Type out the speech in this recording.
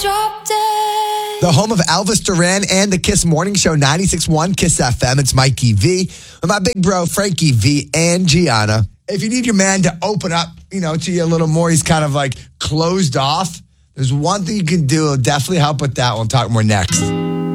Drop dead. The home of Elvis Duran and the Kiss Morning Show, 96.1 Kiss FM. It's Mikey V with my big bro, Frankie V and Gianna. If you need your man to open up, to you a little more, he's kind of like closed off. There's one thing you can do. It'll definitely help with that. We'll talk more next.